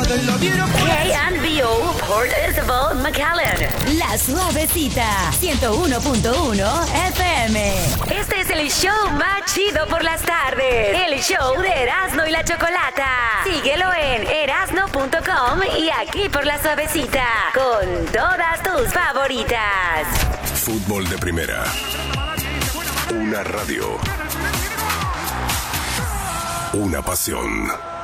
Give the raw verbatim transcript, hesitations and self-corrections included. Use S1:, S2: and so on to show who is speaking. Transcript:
S1: K and B O Port Isabel, McAllen. La Suavecita, ciento uno punto uno F M. Este es el show más chido por las tardes. El show de Erasmo y la Chocolata. Síguelo en erasmo punto com y aquí por La Suavecita. Con todas tus favoritas.
S2: Fútbol de primera. Una radio. Una pasión.